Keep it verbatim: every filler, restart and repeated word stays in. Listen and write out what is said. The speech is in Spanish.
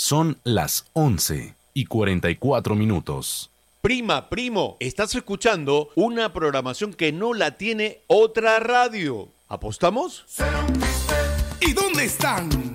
Son las once y cuarenta y cuatro minutos. Prima, primo, estás escuchando una programación que no la tiene otra radio. ¿Apostamos? ¿Y dónde están?